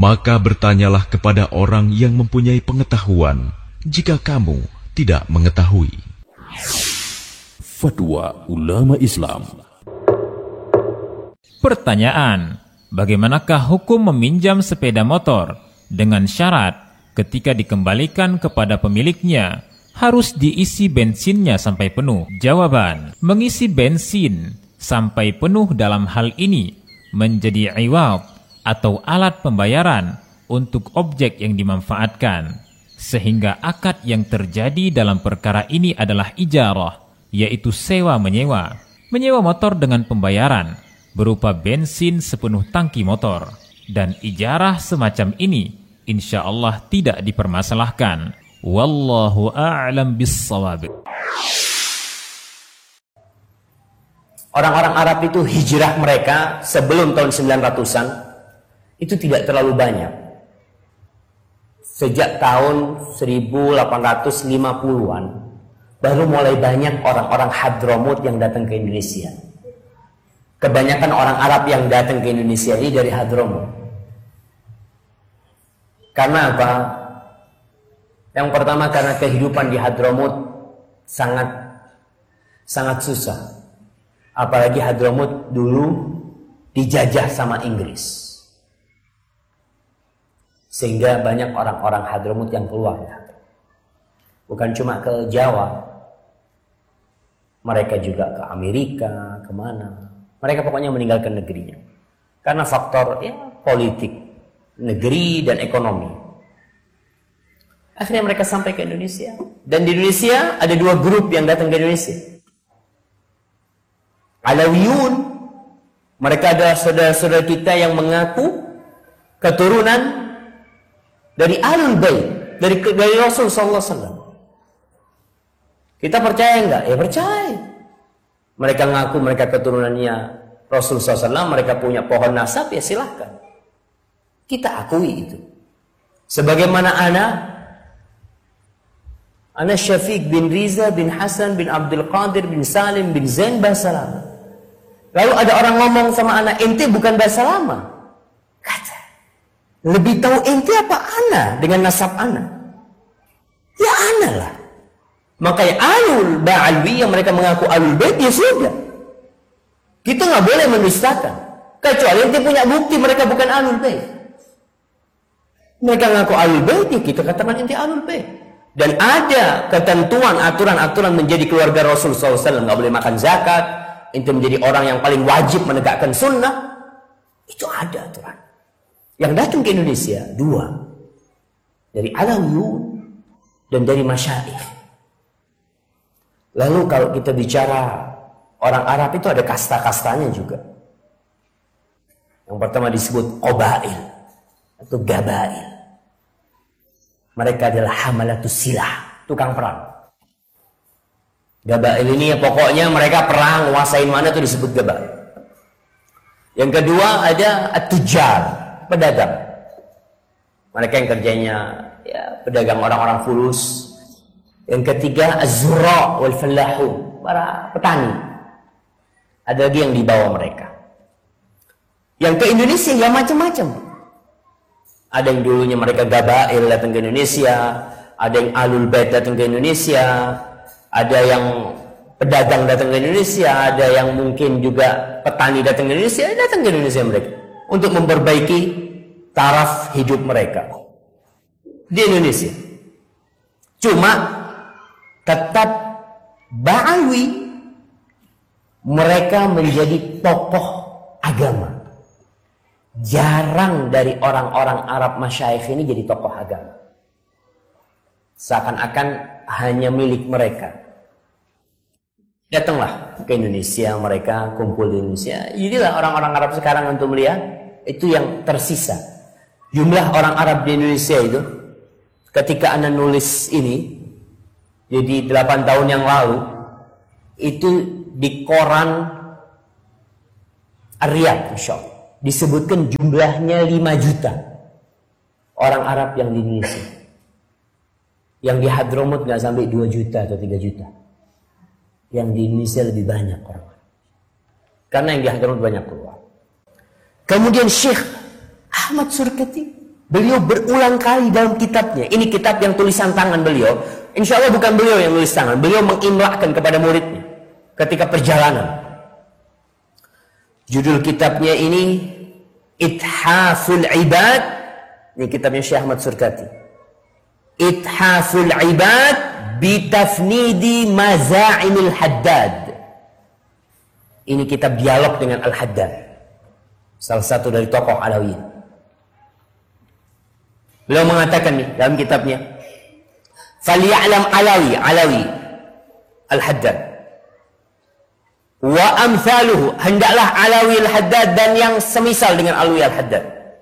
Maka bertanyalah kepada orang yang mempunyai pengetahuan, jika kamu tidak mengetahui. Fatwa Ulama Islam. Pertanyaan: bagaimanakah hukum meminjam sepeda motor dengan syarat ketika dikembalikan kepada pemiliknya harus diisi bensinnya sampai penuh? Jawaban: mengisi bensin sampai penuh dalam hal ini menjadi iwad atau alat pembayaran untuk objek yang dimanfaatkan, sehingga akad yang terjadi dalam perkara ini adalah ijarah, yaitu sewa-menyewa. Menyewa motor dengan pembayaran berupa bensin sepenuh tangki motor, dan ijarah semacam ini insya Allah tidak dipermasalahkan. Wallahu a'lam bissawab. Orang-orang Arab itu hijrah mereka sebelum tahun 900-an itu tidak terlalu banyak. Sejak tahun 1850-an baru mulai banyak orang-orang Hadramut yang datang ke Indonesia. Kebanyakan orang Arab yang datang ke Indonesia ini dari Hadramut. Karena apa? Yang pertama karena kehidupan di Hadramut sangat susah. Apalagi Hadramut dulu dijajah sama Inggris. Sehingga banyak orang-orang Hadramut yang keluar. Bukan cuma ke Jawa. Mereka juga ke Amerika, kemana. Mereka pokoknya meninggalkan negerinya. Karena faktor politik, negeri, dan ekonomi. Akhirnya mereka sampai ke Indonesia. Dan di Indonesia ada dua grup yang datang ke Indonesia. Alawiyun. Mereka adalah saudara-saudara kita yang mengaku keturunan dari Ahlul Bait, dari Rasul sallallahu alaihi wasallam. Kita percaya enggak? Ya percaya. Mereka ngaku mereka keturunannya Rasul sallallahu alaihi wasallam, mereka punya pohon nasab, ya silahkan. Kita akui itu. Sebagaimana ana Syafiq bin Riza bin Hasan bin Abdul Qadir bin Salim bin Zain bahasa lama. Lalu ada orang ngomong sama anak, ente bukan bahasa lama. Kata, lebih tahu ente apa ana dengan nasab ana? Ya ana lah. Makanya alul ba'alwi yang mereka mengaku alul bait, ya sudah. Kita nggak boleh mendustakan. Kecuali ente punya bukti mereka bukan alul bait. Mereka mengaku alul bait, ya kita katakan ente alul bait. Dan ada ketentuan, aturan-aturan menjadi keluarga Rasul SAW. Nggak boleh makan zakat. Ente menjadi orang yang paling wajib menegakkan sunnah. Itu ada aturan. Yang datang ke Indonesia dua, dari Alawiyun dan dari Masyaikh. Lalu kalau kita bicara orang Arab itu ada kasta-kastanya juga. Yang pertama disebut Qabail atau Gabail. Mereka adalah hamalatus silah, tukang perang. Gabail ini ya pokoknya mereka perang, nguasain mana itu disebut Gabail. Yang kedua ada at-tujar, pedagang. Mereka yang kerjanya pedagang orang-orang fulus. Yang ketiga az-zurra wal falahun, para petani. Ada lagi yang di bawah mereka. Yang ke Indonesia ya macam-macam. Ada yang dulunya mereka Gabail datang ke Indonesia, ada yang Ahlul Bait datang ke Indonesia, ada yang pedagang datang ke Indonesia, ada yang mungkin juga petani datang ke Indonesia mereka untuk memperbaiki taraf hidup mereka di Indonesia. Cuma tetap Ba'awi mereka menjadi tokoh agama. Jarang dari orang-orang Arab Masyaikh ini jadi tokoh agama. Seakan-akan hanya milik mereka. Datanglah ke Indonesia, mereka kumpul di Indonesia. Inilah orang-orang Arab sekarang untuk melihat itu yang tersisa. Jumlah orang Arab di Indonesia itu ketika Anda nulis ini, jadi 8 tahun yang lalu, itu di koran Ar-Riyadh, Insya Allah, disebutkan jumlahnya 5 juta orang Arab yang di Indonesia. Yang di Hadramut nggak sampai 2 juta atau 3 juta. Yang di Indonesia lebih banyak orang. Karena yang di Hadramut banyak keluar. Kemudian Syekh Ahmad Surkati Beliau berulang kali dalam kitabnya. Ini kitab yang tulisan tangan beliau. Insya Allah bukan beliau yang tulis tangan. Beliau mengimlakkan kepada muridnya ketika perjalanan. Judul kitabnya ini Ithaful Ibad. Ini kitabnya Syekh Ahmad Surkati. Ithaful Ibad bitafnidi maza'imil Haddad. Ini kitab dialog dengan Al-Haddad, salah satu dari tokoh Alawiyin. Beliau mengatakan nih dalam kitabnya, "Falyalam Alawi Al-Haddad wa amthaluhu," hendaklah Alawi Al-Haddad dan yang semisal dengan Alawi Al-Haddad.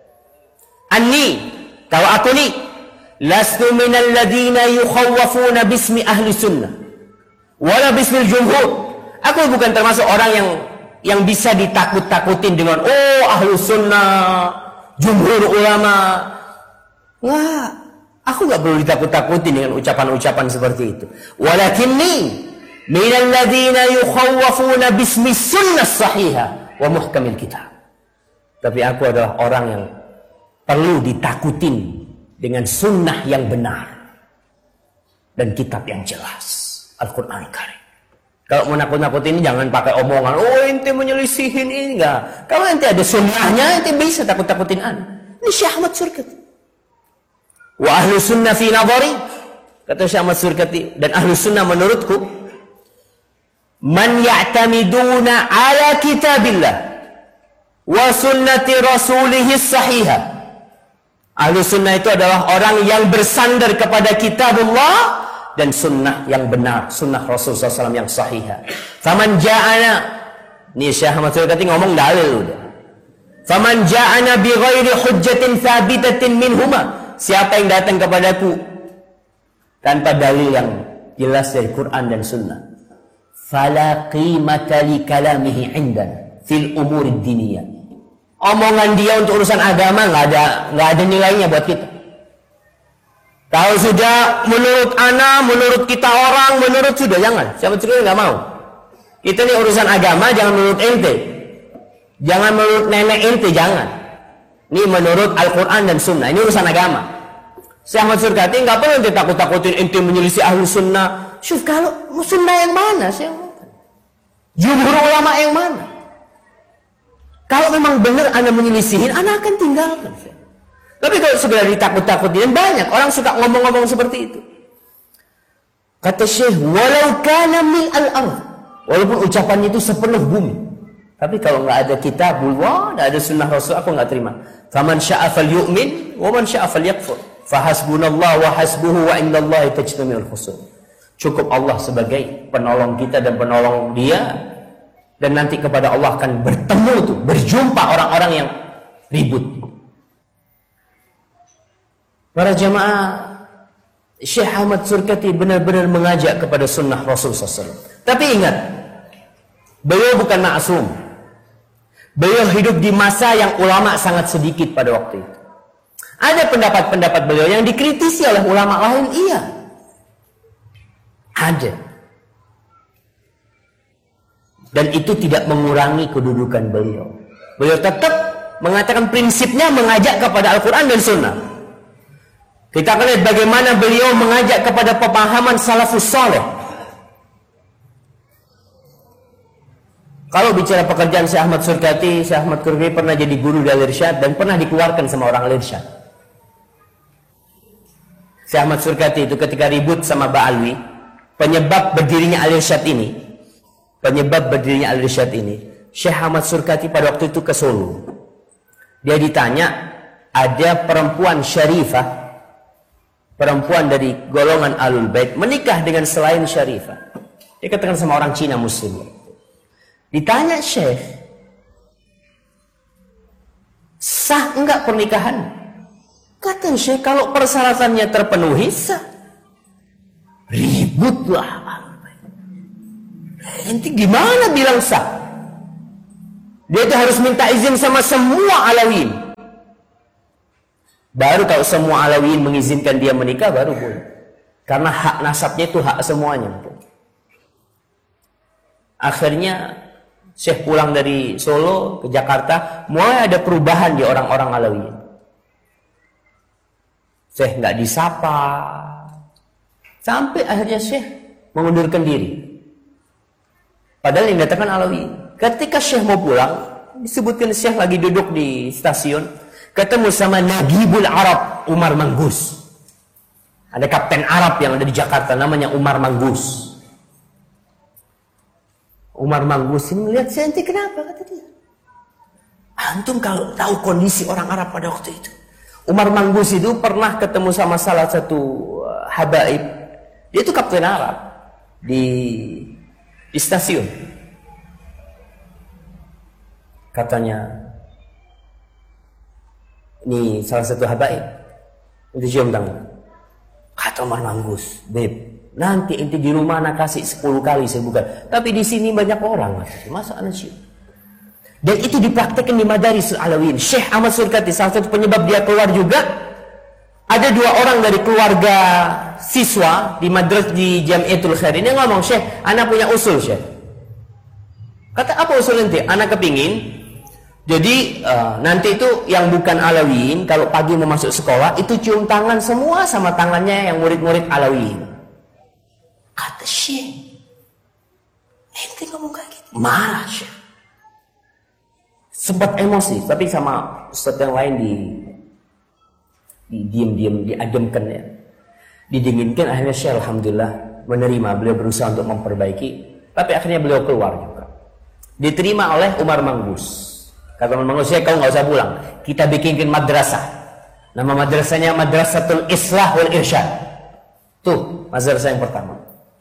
"Anni," kalau aku ni, "lastu minal ladina yukhawwafuna bismi ahli sunnah wala bismil jumhur." Aku bukan termasuk orang yang bisa ditakut-takutin dengan ahli sunnah, jumhur ulama. Wah, aku gak perlu ditakut-takutin dengan ucapan-ucapan seperti itu. Walakinni minal ladzina yukhawwafuna bismi sunnah sahihah wa muhkamil kitab. Tapi aku adalah orang yang perlu ditakutin dengan sunnah yang benar dan kitab yang jelas, Al-Quran Karim. Kalau mau nakut-nakutin jangan pakai omongan, ente menyelisihin ini, enggak. Kalau ente ada sunnahnya, ente bisa takut-takutin Ini Syekh Ahmad Surkati. Wa ahlu sunnah fi nadhari, kata Syekh Ahmad Surkati, dan ahlu sunnah menurutku, man ya'tamiduna ala kitabillah wa sunnati rasulihis sahihah. Ahlu sunnah itu adalah orang yang bersandar kepada kitabullah dan sunnah yang benar, sunnah Rasulullah SAW yang sahihah. Faman ja'ana, ini Syekh Ahmad Surkati ngomong dalil udah. Faman ja'ana bi ghairi hujjatin thabitatin minhuma, siapa yang datang kepadaku tanpa dalil yang jelas dari Quran dan Sunnah, fala qimata li kalamihi indana fil umuri diniyah. Omongan dia untuk urusan agama nggak ada nilainya buat kita. Kalau sudah menurut ana, menurut kita orang, menurut sudah jangan. Siapa cerita nggak mau. Kita ini urusan agama jangan menurut ente, jangan menurut nenek ente, jangan. Ini menurut Al-Quran dan Sunnah. Ini urusan agama. Syekh Ahmad Surkati nggak perlu ente takut-takutin ente menyelisih ahlu sunnah. Syuf, kalau sunnah yang mana sih? Jumhur ulama yang mana? Kalau memang benar anda menyelisihin, anda akan tinggalkan. Tapi kalau sekedar ditakut-takutin, banyak orang suka ngomong-ngomong seperti itu. Kata Syekh, walau kana mil al-ard, walaupun ucapannya itu sepenuh bumi. Tapi kalau nggak ada kitabullah, nggak ada sunnah Rasul, aku nggak terima. Faman sya'a falyu'min, wa man sya'a falyakfur. Fahasbunallah wa hasbuhu wa indallahi tajtami'ul khusum. Cukup Allah sebagai penolong kita dan penolong dia, dan nanti kepada Allah akan bertemu tuh, berjumpa orang-orang yang ribut. Para jamaah, Syekh Ahmad Surkati benar-benar mengajak kepada sunnah Rasul SAW. Tapi ingat, beliau bukan maksum. Beliau hidup di masa yang ulama sangat sedikit pada waktu itu. Ada pendapat-pendapat beliau yang dikritisi oleh ulama lain, iya. Ada. Dan itu tidak mengurangi kedudukan beliau. Beliau tetap mengatakan prinsipnya mengajak kepada Al-Quran dan Sunnah. Kita akan lihat bagaimana beliau mengajak kepada pemahaman salafus saleh. Kalau bicara pekerjaan Syekh Ahmad Surkati, Syekh Ahmad Surkati pernah jadi guru di Al-Irsyad dan pernah dikeluarkan sama orang Al-Irsyad. Syekh Ahmad Surkati itu ketika ribut sama Ba'alwi, penyebab berdirinya Al-Irsyad ini, Syekh Ahmad Surkati pada waktu itu ke Solo. Dia ditanya, ada perempuan syarifah, perempuan dari golongan Ahlul Bait menikah dengan selain syarifah. Dia katakan sama orang Cina Muslim. Ditanya Syekh, sah enggak pernikahan? Kata Syekh, kalau persyaratannya terpenuhi sah. Ributlah. Nanti gimana bilang sah? Dia itu harus minta izin sama semua Alawiyin. Baru kalau semua Alawiyin mengizinkan dia menikah, baru boleh. Karena hak nasabnya itu hak semuanya. Akhirnya Syekh pulang dari Solo ke Jakarta, mulai ada perubahan di orang-orang Alawiyin. Syekh nggak disapa. Sampai akhirnya Syekh mengundurkan diri. Padahal yang datangkan Alawi. Ketika Syekh mau pulang, disebutkan Syekh lagi duduk di stasiun, ketemu sama Nagibul Arab, Umar Manggus. Ada kapten Arab yang ada di Jakarta, namanya Umar Manggus. Umar Manggus ini melihat Syekh, ente kenapa? Kata dia. Antum kalau tahu kondisi orang Arab pada waktu itu. Umar Manggus itu pernah ketemu sama salah satu habaib. Dia itu kapten Arab di stasiun. Katanya, ini salah satu habaib, itu cium tangan. Kata Umar Manggus, Beb, nanti inti di rumah anak kasih 10 kali saya bukan. Tapi di sini banyak orang, masa anak cium? Dan itu dipraktekkan di Madarisul Alawiyyin. Syekh Ahmad Surkati, salah satu penyebab dia keluar juga, ada 2 orang dari keluarga siswa di madrasah di Jamiatul Khair ini ngomong, Syekh, anak punya usul, Syekh. Kata, apa usul nanti? Anak kepingin jadi nanti itu yang bukan Alawiyin kalau pagi mau masuk sekolah itu cium tangan semua sama tangannya yang murid-murid Alawiyin. Kata Syekh, ente ngomong kayak gitu? Marah Syekh. Sempat emosi, tapi sama ustaz yang lain diam-diam diademkan ya. Didinginkan, akhirnya Syekh alhamdulillah menerima, beliau berusaha untuk memperbaiki, tapi akhirnya beliau keluar juga. Diterima oleh Umar Manggus. Kata Umar Manggus, Syekh, kau nggak usah pulang. Kita bikinkan madrasah. Nama madrasahnya Madrasatul Islah wal Irsyad. Tuh, madrasah yang pertama.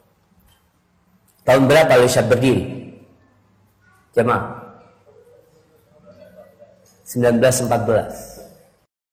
Tahun berapa Irsyad berdiri? Jemaah. 1914.